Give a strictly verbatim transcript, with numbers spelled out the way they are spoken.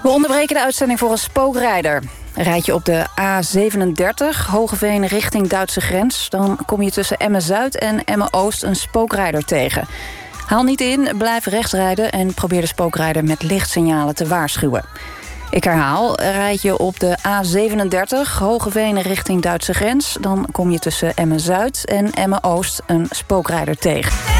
We onderbreken de uitzending voor een spookrijder. Rijd je op de A zevenendertig, Hogeveen richting Duitse grens... dan kom je tussen Emmen-Zuid en Emmen-Oost een spookrijder tegen. Haal niet in, blijf rechts rijden... en probeer de spookrijder met lichtsignalen te waarschuwen. Ik herhaal, rijd je op de A zevenendertig, Hogeveen richting Duitse grens... dan kom je tussen Emmen-Zuid en Emmen-Oost een spookrijder tegen.